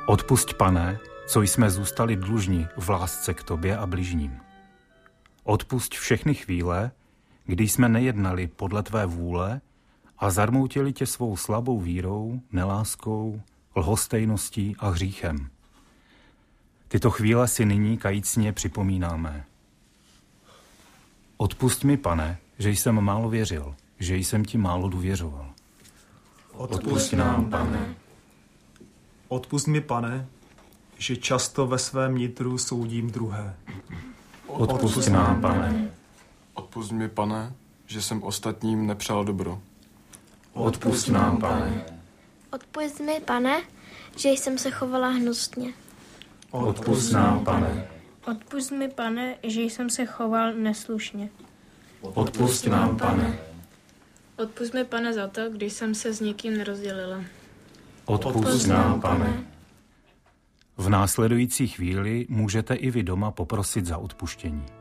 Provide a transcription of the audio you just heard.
Odpusť, Pane, co jsme zůstali dlužni v lásce k tobě a bližním. Odpusť všechny chvíle, kdy jsme nejednali podle tvé vůle a zarmoutili tě svou slabou vírou, neláskou, lhostejností a hříchem. Tyto chvíle si nyní kajícně připomínáme. Odpusť mi, Pane, že jsem málo věřil, že jsem ti málo důvěřoval. Odpusť nám, Pane. Odpusť mi, Pane, že často ve svém nitru soudím druhé. Odpusť nám, Pane. Odpusť mi, Pane, že jsem ostatním nepřál dobro. Odpusť nám, Pane. Odpusť mi, Pane, že jsem se chovala hnusně. Odpusť nám, Pane. Odpusť mi, Pane, že jsem se choval neslušně. Odpusť nám, Pane. Odpusť mi, Pane, za to, když jsem se s někým nerozdělila. Odpusť nám, Pane. V následující chvíli můžete i vy doma poprosit za odpuštění.